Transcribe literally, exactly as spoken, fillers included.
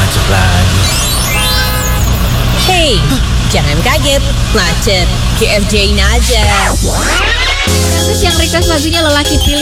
macet lagi. Hey, jangan kaget, macet. K F J-in aja. Kasus yang request lagunya lelaki pilih